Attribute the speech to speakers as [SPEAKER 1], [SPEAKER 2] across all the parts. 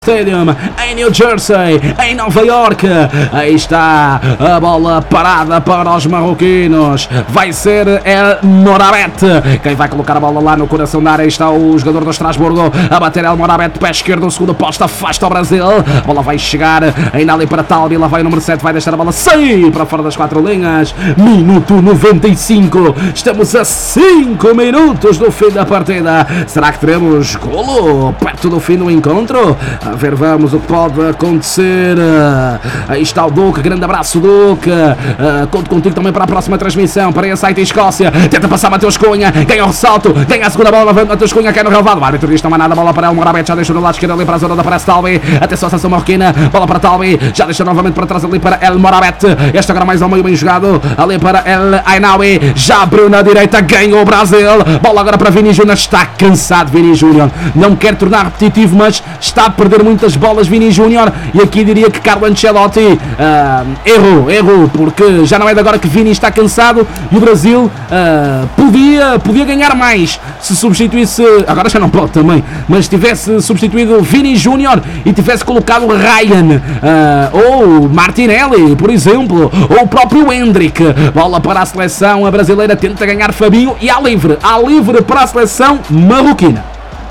[SPEAKER 1] Stadium, em New Jersey, em Nova York. Aí está a bola parada para os marroquinos. Vai ser El Morabet quem vai colocar a bola lá no coração da área. Aí está o jogador do Estrasburgo a bater. El Morabet, pé esquerdo, o segundo posto, afasta o Brasil. A bola vai chegar ainda ali para Talbi. Lá vai o número 7, vai deixar a bola sair para fora das 4 linhas. Minuto 95. Estamos a 5 minutos do fim da partida. Será que teremos golo perto do fim do encontro? A ver, vamos o que pode acontecer. Aí está o Duque, grande abraço, Duque. Conto contigo também para a próxima transmissão. Para esse site Escócia, tenta passar Mateus Cunha, ganha o ressalto, ganha a segunda bola, novamente Mateus Cunha, cai no relevado. O árbitro diz: não há nada, bola para El Morabet, já deixou no lado esquerdo ali para a zona da pressa Talbi. Atenção à seleção marroquina, bola para Talbi, já deixou novamente para trás ali para El Morabet. Este agora mais ao meio, bem jogado ali para El Ainaoui, já abriu na direita, ganhou o Brasil. Bola agora para Vini Júnior, está cansado Vini Júnior, não quer tornar repetitivo, mas está a perder muitas bolas Vini Júnior, e aqui diria que Carlo Ancelotti errou, porque já não é de agora que Vini está cansado e o Brasil podia ganhar mais se substituísse, agora já não pode também, mas tivesse substituído Vini Júnior e tivesse colocado Ryan ou Martinelli, por exemplo, ou o próprio Hendrick. Bola para a seleção brasileira, tenta ganhar Fabinho e há livre para a seleção marroquina.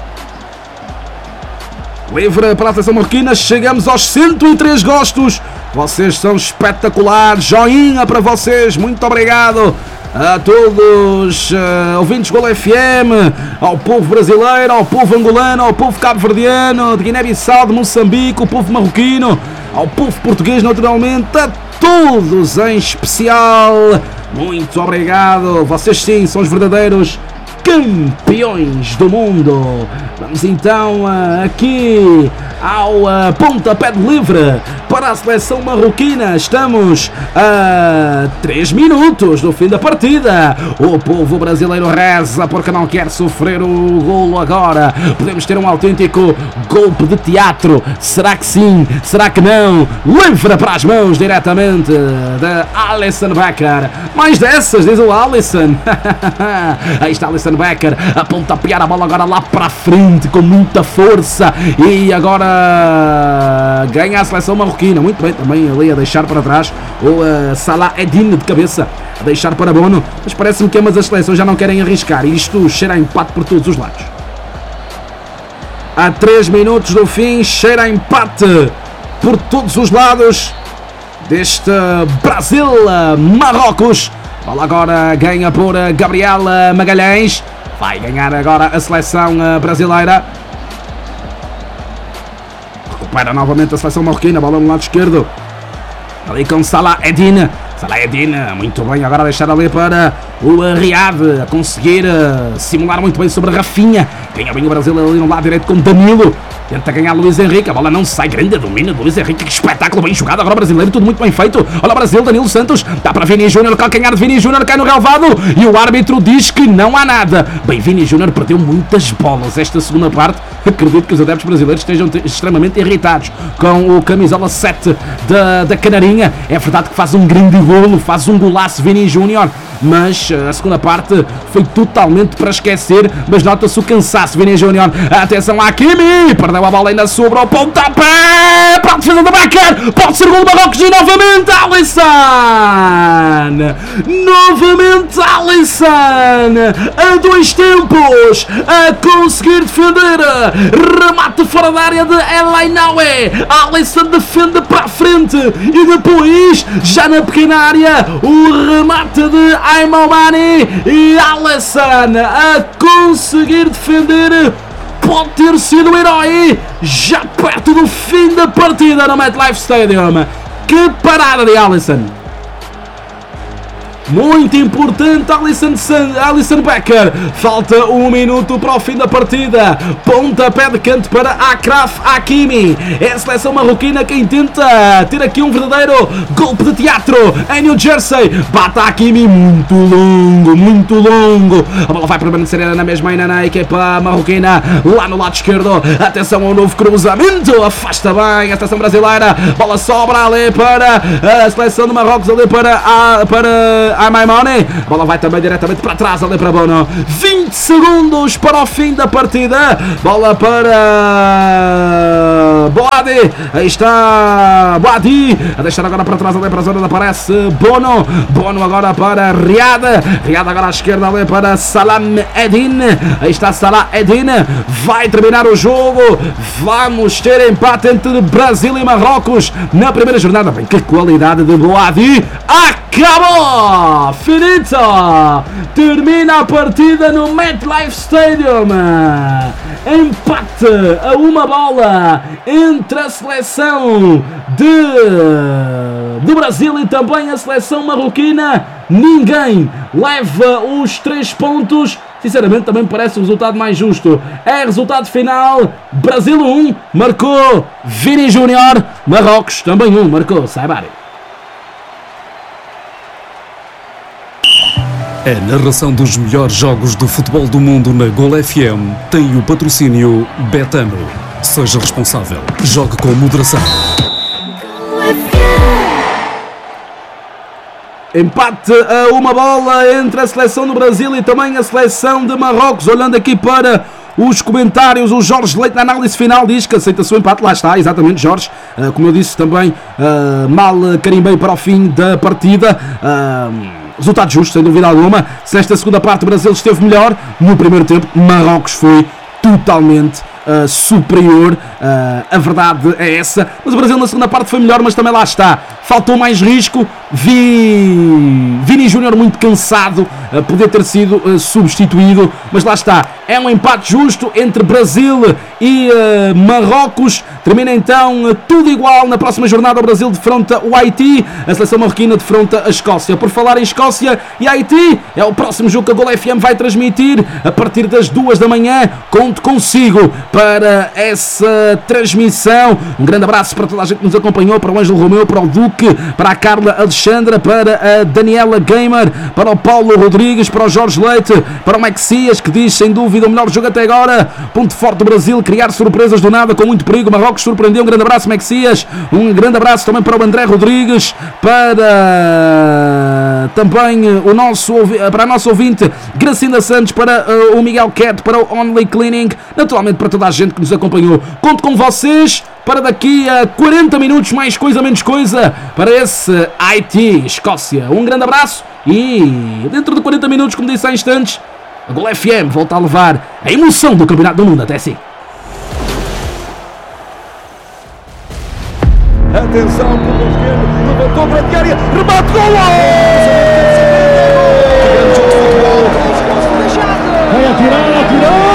[SPEAKER 1] Livre para a seleção marroquina, chegamos aos 103 gostos. Vocês são espetaculares, joinha para vocês, muito obrigado a todos ouvintes Gol FM, ao povo brasileiro, ao povo angolano, ao povo cabo-verdiano, de Guiné-Bissau, de Moçambique, o povo marroquino, ao povo português naturalmente, a todos em especial, muito obrigado. Vocês sim são os verdadeiros campeões do mundo. Vamos então aqui ao pontapé de livre para a seleção marroquina. Estamos a 3 minutos do fim da partida. O povo brasileiro reza porque não quer sofrer o golo agora. Podemos ter um autêntico golpe de teatro. Será que sim? Será que não? Livre para as mãos diretamente de Alisson Becker. Mais dessas, diz o Alisson. Aí está Alisson Becker a pontapear a bola agora lá para a frente com muita força, e agora ganha a seleção marroquina. Muito bem, também ali a deixar para trás o Salah Eddine de cabeça, a deixar para Bono, mas parece-me que ambas as seleções já não querem arriscar e isto cheira a empate por todos os lados. A 3 minutos do fim, cheira a empate por todos os lados deste Brasil-Marrocos. Bola agora ganha por Gabriel Magalhães. Vai ganhar agora a seleção brasileira. Recupera novamente a seleção marroquina. Bola no lado esquerdo. Ali com Salah Eddine. Salah Eddine, muito bem. Agora deixar ali para o Riad. A conseguir simular muito bem sobre Rafinha. Ganha bem o Brasil ali no lado direito com Danilo. Tenta ganhar Luís Henrique, a bola não sai, grande domínio do Luís Henrique, que espetáculo, bem jogado, agora o brasileiro, tudo muito bem feito. Olha o Brasil, Danilo Santos, dá para Vini Júnior, calcanhar de Vini Júnior, cai no relvado e o árbitro diz que não há nada. Bem, Vini Júnior perdeu muitas bolas esta segunda parte, acredito que os adeptos brasileiros estejam extremamente irritados com o camisola 7 da Canarinha. É verdade que faz um grande golo, faz um golaço Vini Júnior, mas a segunda parte foi totalmente para esquecer, mas nota-se o cansaço Vini Júnior. Atenção a Hakimi, perdeu a bola, ainda sobrou, pontapé para a defesa do Becker, pode ser gol do Marrocos e novamente Alisson, a 2 tempos, a conseguir defender, remate fora da área de El Ainaoui, Alisson defende para a frente e depois, já na pequena área, o remate de Aimamani e Alisson a conseguir defender. Pode ter sido o herói já perto do fim da partida no MetLife Stadium. Que parada de Alisson! Muito importante, Alisson Becker. Falta 1 minuto para o fim da partida. Pontapé de canto para Achraf Hakimi. É a seleção marroquina quem tenta ter aqui um verdadeiro golpe de teatro em New Jersey. Bata Hakimi, muito longo. A bola vai permanecer na mesma ainda na equipa marroquina. Lá no lado esquerdo. Atenção ao novo cruzamento. Afasta bem a seleção brasileira. Bola sobra ali para a seleção de Marrocos. Ali para a Maimone. Bola vai também diretamente para trás ali para Bono. 20 segundos para o fim da partida. Bola para Boadi. Aí está Boadi a deixar agora para trás ali para a zona da aparece Bono. Bono agora para Riad. Riad agora à esquerda ali para Salam Edin. Aí está Salah Edin. Vai terminar o jogo. Vamos ter empate entre Brasil e Marrocos na primeira jornada. Bem, que qualidade de Boadi. Acabou! Finito! Termina a partida no MetLife Stadium. Empate a uma bola entre a seleção do Brasil e também a seleção marroquina. Ninguém leva os 3 pontos. Sinceramente também me parece o resultado mais justo. É resultado final. Brasil 1, marcou Vini Júnior. Marrocos também 1, marcou Saibari.
[SPEAKER 2] A narração dos melhores jogos do futebol do mundo na Gol FM tem o patrocínio Betano. Seja responsável. Jogue com moderação.
[SPEAKER 1] Empate a uma bola entre a seleção do Brasil e também a seleção de Marrocos. Olhando aqui para os comentários, o Jorge Leite na análise final diz que aceita-se o empate. Lá está, exatamente, Jorge. Como eu disse também, mal carimbei para o fim da partida. Resultado justo, sem dúvida alguma. Se nesta segunda parte o Brasil esteve melhor, no primeiro tempo Marrocos foi totalmente superior. A verdade é essa. Mas o Brasil na segunda parte foi melhor, mas também lá está. Faltou mais risco. Vini Júnior muito cansado, poder ter sido substituído, mas lá está. É um empate justo entre Brasil e Marrocos. Termina então tudo igual. Na próxima jornada o Brasil defronta o Haiti, a seleção marroquina defronta a Escócia. Por falar em Escócia e Haiti, é o próximo jogo que a Gol FM vai transmitir a partir das 2 da manhã. Conto consigo para essa transmissão. Um grande abraço para toda a gente que nos acompanhou, para o Ângelo Romeu, para o Duque, para a Carla Alexandra, para a Daniela Gamer, para o Paulo Rodrigues, para o Jorge Leite, para o Maxias, que diz sem dúvida o melhor jogo até agora. Ponto forte do Brasil, criar surpresas do nada com muito perigo. Marrocos surpreendeu. Um grande abraço, Maxias. Um grande abraço também para o André Rodrigues, para também para a nossa ouvinte Gracinda Santos, para o Miguel Cat, para o Only Cleaning, naturalmente para toda a gente que nos acompanhou. Conto com vocês para daqui a 40 minutos, mais coisa menos coisa, para esse Haiti, Escócia. Um grande abraço e dentro de 40 minutos, como disse há instantes, a Gol FM volta a levar a emoção do Campeonato do Mundo. Até assim.
[SPEAKER 3] Atenção, por esquerdo, levantou para a área, remate, gol! Vai atirar,